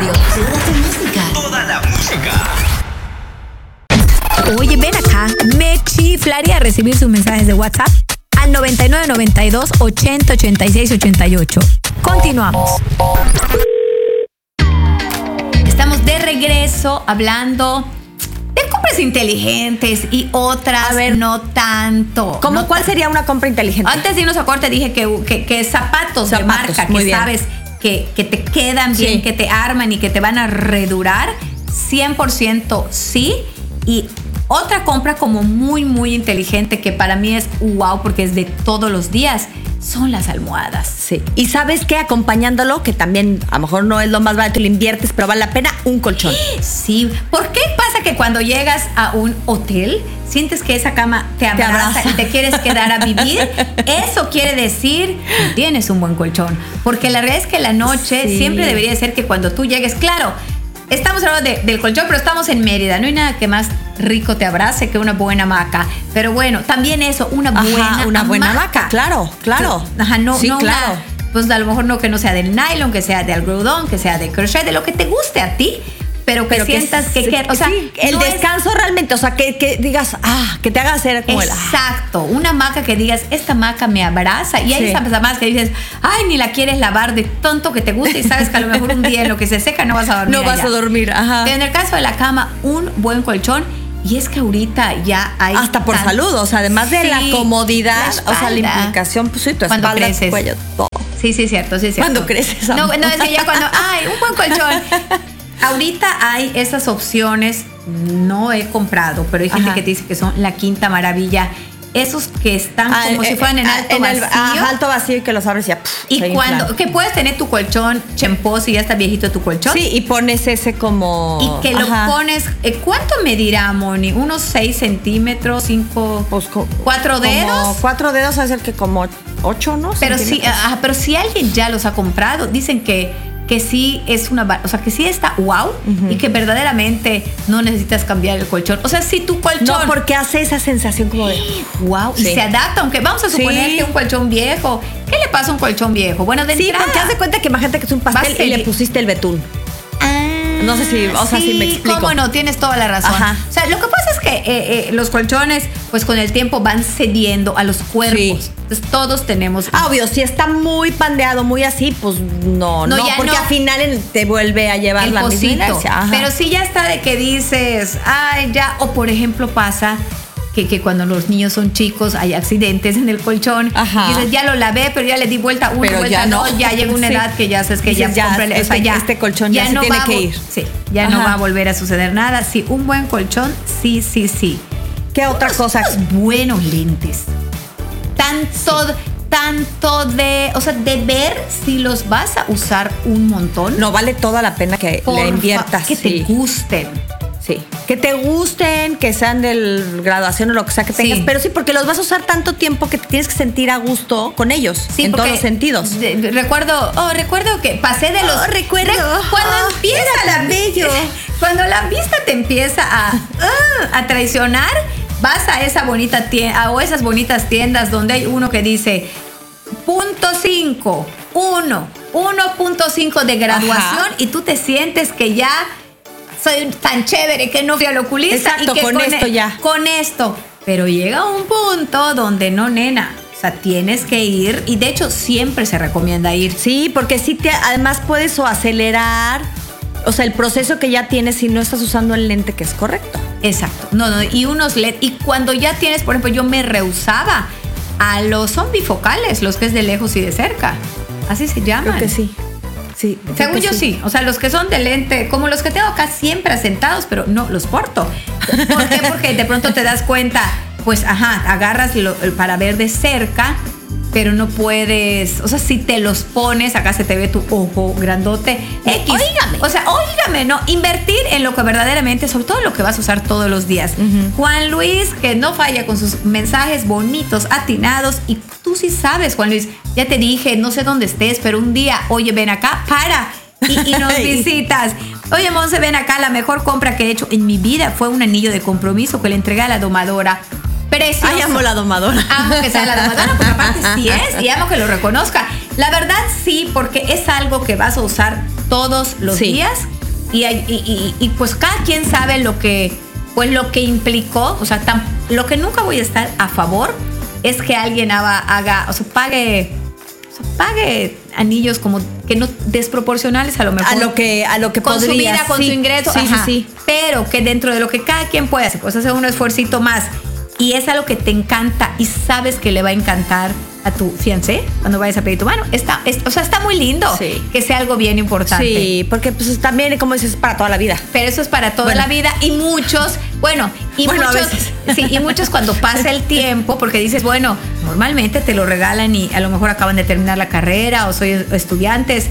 Radio. Toda tu música. Toda la música. Oye, ven acá. Me chiflaría recibir sus mensajes de WhatsApp al 9992 80 86 88. Continuamos. Estamos de regreso hablando de compras inteligentes y otras no tanto. ¿Cuál sería una compra inteligente? Antes de irnos a corte dije que zapatos de marca que bien. Sabes que te quedan bien, que te arman y que te van a redurar, 100% sí. Y otra compra como muy, muy inteligente que para mí es wow porque es de todos los días, son las almohadas. Sí. Y ¿sabes qué? Acompañándolo, que también a lo mejor no es lo más barato y lo inviertes, pero vale la pena, un colchón. Sí. ¿Por qué pasa que cuando llegas a un hotel sientes que esa cama te abraza y te quieres quedar a vivir? Eso quiere decir que tienes un buen colchón. Porque la realidad es que la noche siempre debería ser que cuando tú llegues, claro, estamos hablando del colchón, pero estamos en Mérida. No hay nada que más rico te abrace que una buena hamaca. Pero bueno, también eso, una buena hamaca. Claro. Ajá, no, claro. Pues a lo mejor no que no sea del nylon, que sea de algodón, que sea de crochet, de lo que te guste a ti. Pero que sientas que o sea, el descanso realmente, o sea, que digas, que te haga hacer como exacto, una hamaca que digas, esta hamaca me abraza. Y hay esas hamaca que dices, ay, ni la quieres lavar de tanto que te gusta y sabes que a lo mejor un día en lo que se seca no vas a dormir. No vas a dormir, ajá. Pero en el caso de la cama, un buen colchón. Y es que ahorita ya hay hasta por salud, o sea, además de la comodidad, o sea, la implicación, pues sí, tu cuando espalda, creces. Tu cuello, todo. Sí, cierto. Cuando creces, no, es que ya cuando, un buen colchón. Ahorita hay esas opciones, no he comprado, pero hay gente que te dice que son la quinta maravilla. Esos que están como si fueran en alto vacío. Alto vacío y que los abres y ya. Y cuando, que puedes tener tu colchón chemposo y ya está viejito tu colchón. Sí, y pones ese como... Y que lo pones, ¿cuánto medirá, Moni? ¿Unos 6 centímetros, 5, pues, 4 dedos? Como 4 dedos, es el que como 8, ¿no? Pero si alguien ya los ha comprado, dicen que sí es o sea, que sí está wow y que verdaderamente no necesitas cambiar el colchón. O sea, si tu colchón... No, porque hace esa sensación como de... wow, y se adapta, aunque vamos a suponer que un colchón viejo... ¿Qué le pasa a un colchón viejo? Bueno, de entrada... Sí, porque haz de cuenta que imagínate que es un pastel y le pusiste el betún. No sé si, o sea, si me explico. Cómo no, tienes toda la razón. Ajá. O sea, lo que pasa es que los colchones, pues con el tiempo van cediendo a los cuerpos. Sí. Entonces todos tenemos... Obvio, si está muy pandeado, muy así, pues no, porque al final te vuelve a llevar la misma inercia. Pero si ya está de que dices, o por ejemplo pasa... Que cuando los niños son chicos hay accidentes en el colchón. Ajá. Y dices, ya lo lavé, pero ya le di vuelta vuelta dos. Ya llega una edad que ya sabes que dices, este colchón ya se tiene que ir. Sí, ya no va a volver a suceder nada. Sí, un buen colchón, sí. ¿Qué otra cosa? Buenos lentes. Tanto de ver si los vas a usar un montón. No, vale toda la pena que le inviertas. Que te gusten. Sí, que te gusten, que sean de graduación o lo que sea que tengas, pero sí, porque los vas a usar tanto tiempo que te tienes que sentir a gusto con ellos, en todos los sentidos. Recuerdo que pasé de los... Cuando empieza cuando la vista te empieza a traicionar, vas a esa bonita tienda o esas bonitas tiendas donde hay uno que dice 0.5, 1.5 de graduación y tú te sientes que ya... soy tan chévere que no fui al oculista. Exacto, y que con esto. Pero llega un punto donde no, nena. O sea, tienes que ir. Y de hecho, siempre se recomienda ir. Sí, porque sí además puedes acelerar, o sea, el proceso que ya tienes si no estás usando el lente que es correcto. Exacto. No, y unos LED. Y cuando ya tienes, por ejemplo, yo me rehusaba a los son bifocales, los que es de lejos y de cerca. Así se llaman. Creo que sí. Sí, según yo sí. O sea, los que son de lente, como los que tengo acá siempre asentados, pero no los porto. ¿Por qué? Porque de pronto te das cuenta, pues, agarras para ver de cerca, pero no puedes, o sea, si te los pones, acá se te ve tu ojo grandote. Óigame, ¿no? Invertir en lo que verdaderamente, sobre todo lo que vas a usar todos los días. Juan Luis, que no falla con sus mensajes bonitos, atinados, y tú sí sabes, Juan Luis, ya te dije, no sé dónde estés, pero un día, oye, ven acá, y nos visitas. Oye, Monse, ven acá, la mejor compra que he hecho en mi vida fue un anillo de compromiso que le entregué a la domadora. Precioso. Ay, amo la domadora. Amo que sea la domadora, porque aparte sí es, y amo que lo reconozca. La verdad sí, porque es algo que vas a usar todos los días y pues cada quien sabe lo que implicó, o sea, lo que nunca voy a estar a favor es que alguien haga, o sea, pague anillos como que no desproporcionales a lo mejor. A lo que con podría, su vida, con su ingreso. Sí. Pero que dentro de lo que cada quien puede hacer, pues hacer un esfuercito más. Y es algo que te encanta y sabes que le va a encantar a tu fiancé cuando vayas a pedir tu mano. O sea, está muy lindo que sea algo bien importante. Sí, porque pues también, como dices, es para toda la vida. Pero eso es para toda la vida y muchos, muchos cuando pasa el tiempo, porque dices, bueno, normalmente te lo regalan y a lo mejor acaban de terminar la carrera o soy estudiantes.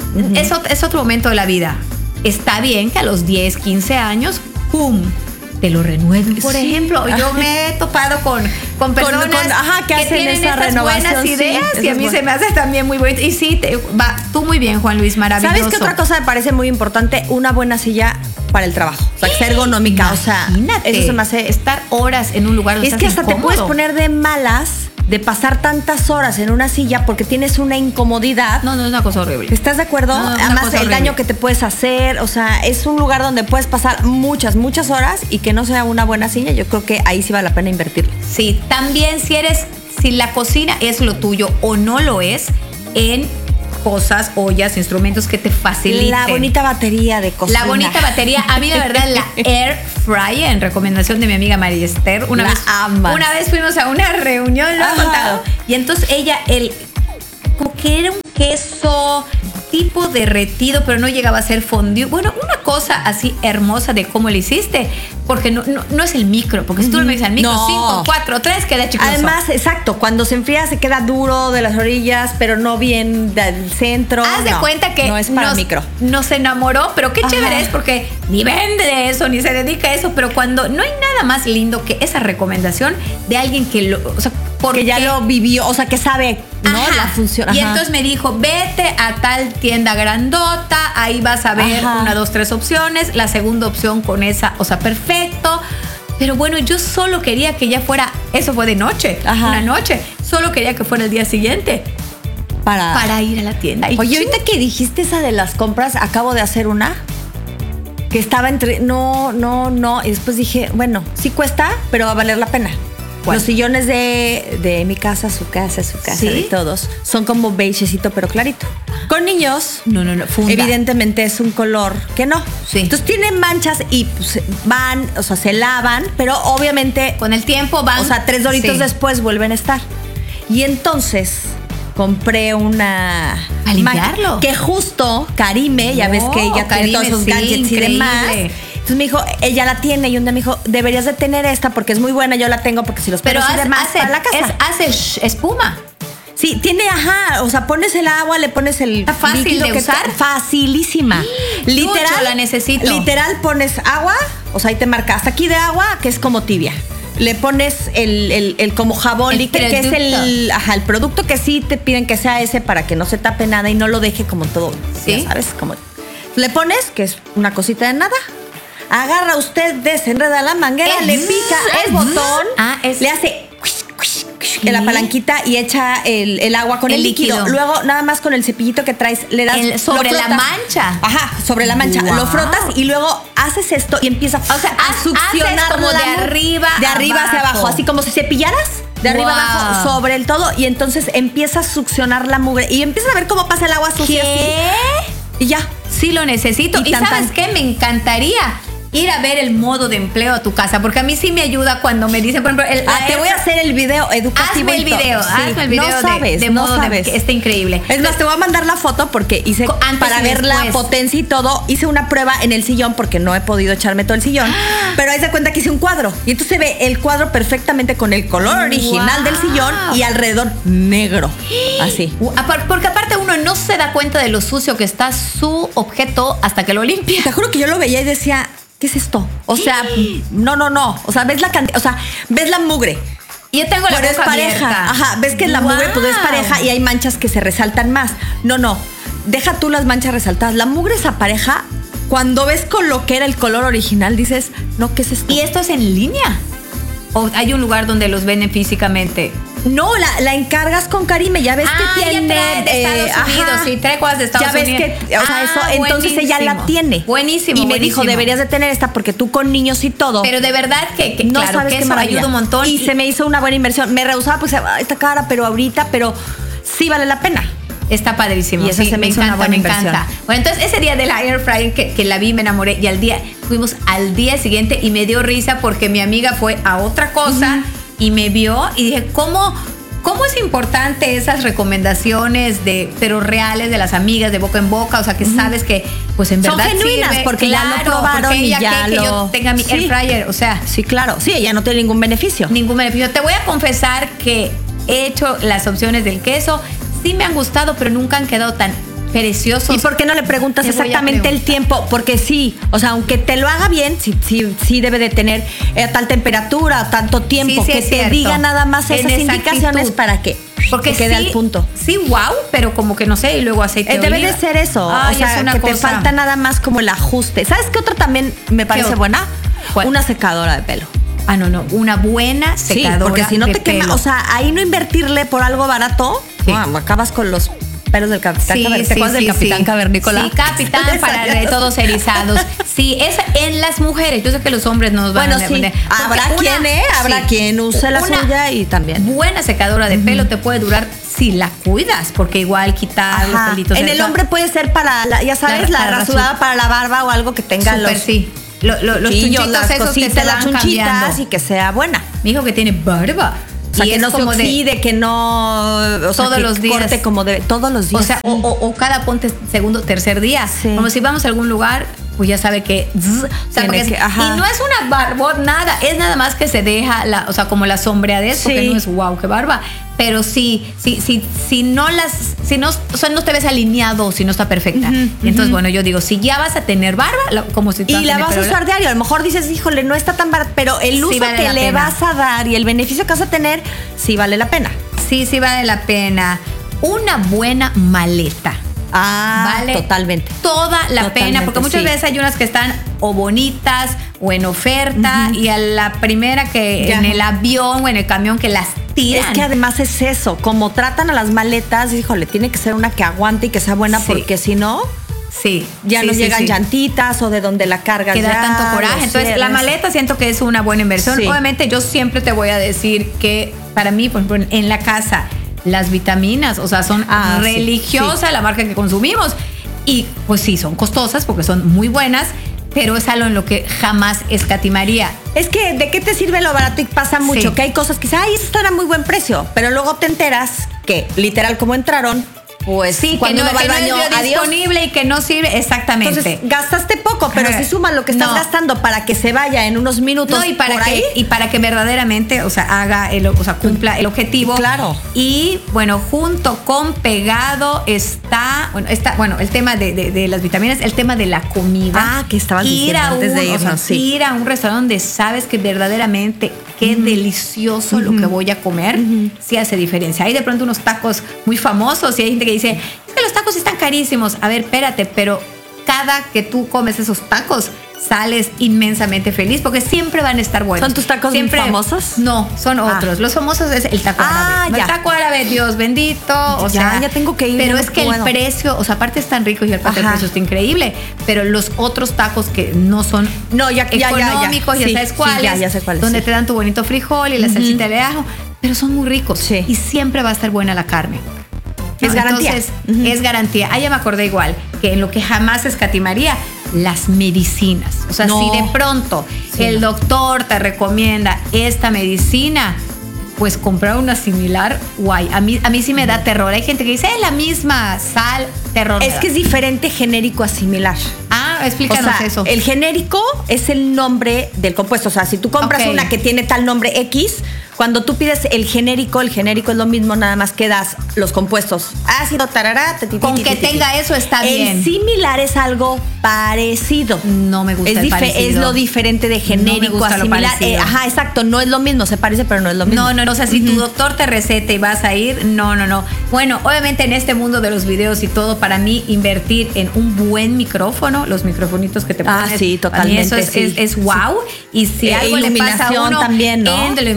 Es otro momento de la vida. Está bien que a los 10, 15 años, ¡pum!, te lo renueven. Por ejemplo, yo me he topado con personas que hacen tienen estas buenas ideas y a mí se me hace también muy bueno. Y sí, tú muy bien, Juan Luis, maravilloso. ¿Sabes qué otra cosa me parece muy importante? Una buena silla para el trabajo. O sea, que sea ergonómica. Imagínate, eso se me hace estar horas en un lugar donde es que hasta incómodo. Te puedes poner de malas de pasar tantas horas en una silla porque tienes una incomodidad. No, es una cosa horrible. ¿Estás de acuerdo? No, además, el daño que te puedes hacer, o sea, es un lugar donde puedes pasar muchas horas y que no sea una buena silla. Yo creo que ahí sí vale la pena invertirle. Sí, también si la cocina es lo tuyo o no lo es, en cosas, ollas, instrumentos que te faciliten. La bonita batería de cocina. La bonita batería. A mí, la verdad, la Air Fryer, en recomendación de mi amiga María Esther. Una vez fuimos a una reunión, lo he contado. Y entonces ella, como que era un queso tipo derretido, pero no llegaba a ser fondue. Bueno, una cosa así hermosa de cómo lo hiciste, porque no es el micro, porque si tú me dices el micro, 5, 4, 3, queda chicloso. Además, exacto, cuando se enfría se queda duro de las orillas, pero no bien del centro. Haz de cuenta que no es para micro. Nos enamoró, pero qué chévere es, porque ni vende de eso, ni se dedica a eso, pero cuando no hay nada más lindo que esa recomendación de alguien que porque ya lo vivió, o sea, que sabe, ¿no? La función. Y entonces me dijo, vete a tal tienda grandota, ahí vas a ver 1, 2, 3 opciones, la segunda opción con esa, o sea, perfecto. Pero bueno, yo solo quería que ya fuera, eso fue de noche, una noche, solo quería que fuera el día siguiente. Para ir a la tienda. Oye, ahorita que dijiste esa de las compras, acabo de hacer una que estaba entre no, y después dije, bueno, sí cuesta, pero va a valer la pena. ¿Cuál? Los sillones de mi casa, su casa, de todos, son como beigecito pero clarito. Con niños, funda. Evidentemente es un color que no. Sí. Entonces tienen manchas y pues, se lavan, pero obviamente con el tiempo van. O sea, 3 horitos después vuelven a estar. Y entonces compré una para limpiarlo. Que justo Karime, ya ves que ella tiene todos esos gadgets y demás. Entonces me dijo, ella la tiene, y un día me dijo, deberías de tener esta porque es muy buena, yo la tengo porque si los perros y demás para la casa. Hace espuma. Sí, tiene, o sea, pones el agua, le pones el está fácil de usar. Facilísima. Literal, mucho la necesito. Literal pones agua, o sea, ahí te marca hasta aquí de agua, que es como tibia. Le pones el como jabón líquido, que es el producto que sí te piden que sea ese para que no se tape nada y no lo deje como todo. ¿Sí? Ya sabes, como le pones, que es una cosita de nada. Agarra usted, desenreda la manguera, le pica el botón, le hace en la palanquita y echa el agua con el líquido. Luego, nada más con el cepillito que traes, le das sobre la mancha. Sobre la mancha. Wow. Lo frotas y luego haces esto y empieza a succionar como de arriba hacia abajo. Así como si cepillaras de arriba abajo sobre el todo. Y entonces empieza a succionar la mugre y empiezas a ver cómo pasa el agua sucia. ¿Qué? Así. Y ya. Sí lo necesito. ¿Y ¿sabes qué? Me encantaría ir a ver el modo de empleo a tu casa, porque a mí sí me ayuda cuando me dicen, por ejemplo, te voy a hacer el video educativo. Hazme el video no sabes. que está increíble. Es más, te voy a mandar la foto porque hice, para ver la potencia y todo, hice una prueba en el sillón porque no he podido echarme todo el sillón, pero ahí se cuenta que hice un cuadro y entonces se ve el cuadro perfectamente con el color original del sillón y alrededor negro, así. Porque aparte uno no se da cuenta de lo sucio que está su objeto hasta que lo limpia. Te juro que yo lo veía y decía, ¿qué es esto? O sea, no. O sea, ves la cantidad, o sea, ves la mugre. Y yo tengo la boca pareja. Ves que la mugre pues es pareja y hay manchas que se resaltan más. No. Deja tú las manchas resaltadas. La mugre es pareja. Cuando ves con lo que era el color original, dices, no, ¿qué es esto? ¿Y esto es en línea? ¿O hay un lugar donde los venden físicamente? No, la encargas con Karime. Ya ves que tiene de Estados Unidos, sí, trae cosas de Estados Unidos. Ya ves que, o sea, eso, entonces ella la tiene. Buenísimo. Y me dijo, deberías de tener esta porque tú con niños y todo. Pero de verdad que no claro, sabes que qué eso maravilla. ayuda un montón. Y se me hizo una buena inversión. Me rehusaba porque está cara, pero ahorita, sí vale la pena. Está padrísimo. Y esa se me hizo una buena inversión. Bueno, entonces ese día de la air fryer que la vi, me enamoré. Y fuimos al día siguiente y me dio risa porque mi amiga fue a otra cosa y me vio y dije, ¿cómo es importante esas recomendaciones pero reales de las amigas de boca en boca? O sea, que sabes que pues en verdad son genuinas sirve, porque ya lo probaron y ya que yo tenga mi air fryer, o sea. Sí, claro. Sí, ella no tiene ningún beneficio. Te voy a confesar que he hecho las opciones del queso. Sí me han gustado, pero nunca han quedado tan preciosos. ¿Y por qué no le preguntas exactamente el tiempo? Porque sí, o sea, aunque te lo haga bien, sí debe de tener tal temperatura, tanto tiempo, sí, que te diga nada más esas indicaciones para que quede al punto. Sí, wow, pero como que no sé, y luego aceite de debe oliva. de ser eso. Ay, o sea, es una que cosa. te falta nada más como el ajuste. ¿Sabes qué otra también me parece buena? ¿Cuál? Una secadora de pelo. Ah, no, una buena secadora. Sí, porque si no te quema, pelo. o sea, ahí no invertirle por algo barato, acabas con los pelos del Capitán Cavernícola. ¿Te acuerdas del Capitán Cavernícola? Sí, Capitán para todos erizados. Sí, es en las mujeres. Yo sé que los hombres nos van a defender. Habrá quien use la suya y también. Buena secadora de pelo te puede durar si la cuidas, porque igual quitar los pelitos. En el hombre puede ser para, ya sabes, la rasurada para la barba o algo que tenga los chunchitos, las esos cositas, que se las van chunchitas cambiando. y que sea buena. Mi hijo que tiene barba. O sea, que no se oxide, que no... todos los días. Corte como debe, todos los días. O sea, o cada ponte segundo, tercer día. Sí. Como si vamos a algún lugar, pues ya sabe que... O sea, y no es una barbot, nada. Es nada más que se deja, como la sombreadez, porque no es wow, qué barba. Pero si no no te ves alineado, si no está perfecta. Entonces, bueno, yo digo, si ya vas a tener barba, como si y la vas a usar diario, a lo mejor dices, híjole, no está tan barata, pero el uso vale que le vas a dar y el beneficio que vas a tener, sí vale la pena. Sí vale la pena. Una buena maleta. Vale totalmente. Toda la pena, porque muchas veces hay unas que están o bonitas o en oferta y a la primera que en el avión o en el camión que las tiran. Es que además es eso, como tratan a las maletas, híjole, tiene que ser una que aguante y que sea buena, porque si no... ya no llegan llantitas o de donde la cargas. Que da tanto coraje. Entonces, la maleta siento que es una buena inversión. Obviamente, yo siempre te voy a decir que para mí, por ejemplo, en la casa, las vitaminas, o sea, son religiosas la marca que consumimos. Y pues sí, son costosas porque son muy buenas, pero es algo en lo que jamás escatimaría. Es que, ¿de qué te sirve lo barato? Y pasa mucho, que hay cosas que dicen, esto era muy buen precio, pero luego te enteras que, literal, como entraron, pues sí, cuando uno va al baño, disponible y que no sirve, exactamente. Entonces, gastaste poco, pero si sumas lo que estás gastando para que se vaya en unos minutos y para que verdaderamente, o sea, cumpla el objetivo. Claro. Y bueno, junto con pegado está el tema de las vitaminas, el tema de la comida. Que estabas diciendo antes de irnos, ir a un restaurante donde sabes que verdaderamente qué delicioso lo que voy a comer, sí hace diferencia. Hay de pronto unos tacos muy famosos y hay gente que dice, es que los tacos están carísimos. A ver, espérate, pero cada que tú comes esos tacos sales inmensamente feliz porque siempre van a estar buenos. ¿Son tus tacos famosos? No, son otros. Los famosos es el taco árabe. El taco árabe, Dios bendito. Ya tengo que ir. Pero es que el precio, aparte están ricos y el precio está increíble, pero los otros tacos que no son económicos, ya sabes cuáles. Ya sé cuáles. Donde te dan tu bonito frijol y la salsita de ajo, pero son muy ricos. Y siempre va a estar buena la carne. Es garantía. Entonces, es garantía. Ya me acordé igual que en lo que jamás escatimaría, las medicinas. O sea, si de pronto el doctor te recomienda esta medicina, pues comprar una similar, guay. A mí sí me da terror. Hay gente que dice, es la misma sal, terror. Es que es diferente genérico a similar. Explícanos eso. El genérico es el nombre del compuesto. O sea, si tú compras una que tiene tal nombre X, cuando tú pides el genérico es lo mismo, nada más que das los compuestos. Ácido, tarará, con que tenga eso está bien. El similar es algo parecido. No me gusta el parecido. Es lo diferente de genérico a similar. Exacto. No es lo mismo. Se parece, pero no es lo mismo. No. O sea, si tu doctor te receta y vas a ir, no. Bueno, obviamente en este mundo de los videos y todo, para mí invertir en un buen micrófono, los microfonitos que te pones. Sí, totalmente. Eso es wow. Y si algo le pasa a uno también, ¿no? en de iluminación,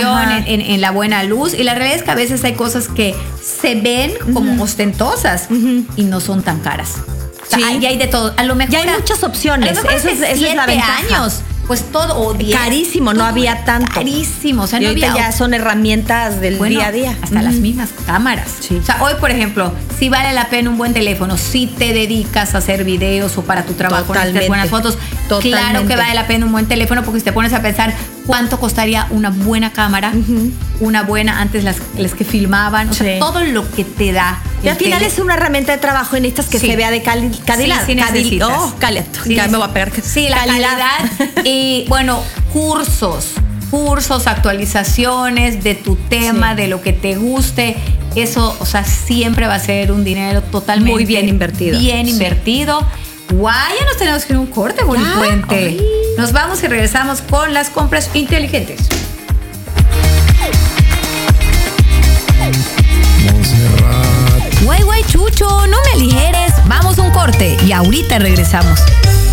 resolución, en la buena luz. Y la realidad es que a veces hay cosas que se ven como ostentosas y no son tan caras. O sea, ya hay de todo. A lo mejor ya hay muchas opciones. Esa es la ventaja. Años, pues todo, o 10. Carísimo, no había tanto. Carísimo, o sea, y no ahorita había. Ya son herramientas del día a día. Hasta las mismas cámaras. Sí. O sea, hoy, por ejemplo, si vale la pena un buen teléfono, si te dedicas a hacer videos o para tu trabajo, necesitas buenas fotos, claro que vale la pena un buen teléfono, porque si te pones a pensar cuánto costaría una buena cámara, una buena, antes las que filmaban, o sea, todo lo que te da. Y al final es una herramienta de trabajo y necesitas que se vea de calidad. Sí, necesitas. Ya me voy a pegar. Sí, la calidad. Y bueno, cursos, actualizaciones de tu tema, de lo que te guste. Eso, o sea, siempre va a ser un dinero totalmente muy bien invertido. Bien invertido. Guay, ya nos tenemos que ir a un corte, Bonipuente. Nos vamos y regresamos con las compras inteligentes. Guay, chucho, no me aligeres. Vamos a un corte y ahorita regresamos.